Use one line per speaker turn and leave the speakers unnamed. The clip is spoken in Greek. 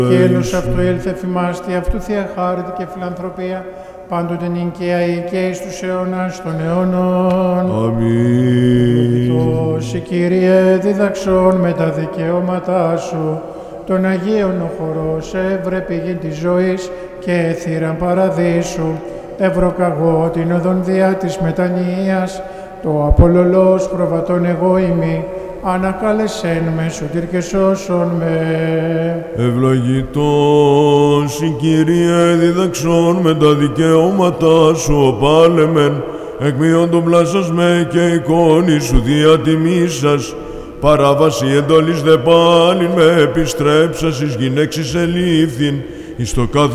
Και έλος αυτού ήλθε εφημάστη, αυτού θεία χάρητη και φιλανθρωπία, πάντοτε νικαία και εις τους αιώνας των αιώνων.
Αμήν.
Δώσει, Κύριε, διδαξών με τα δικαιώματά Σου, των Αγίων ο χορός έβρε πηγή της ζωής και θύραν παραδείσου, ευρωκαγώ την οδόν διά της μετανοίας, το απολολός προβατών εγώ ημί, ανακάλεσεν με σωτήρ και σώσον με.
Ευλογητός η Κύριε διδαξών με τα δικαιώματά Σου οπάλεμεν, εκμείον τον πλάσας με και εικόνη Σου δια τιμήσας, παράβαση εντολής δε πάλιν με επιστρέψας εις γυναίξεις ελήφθην, εις το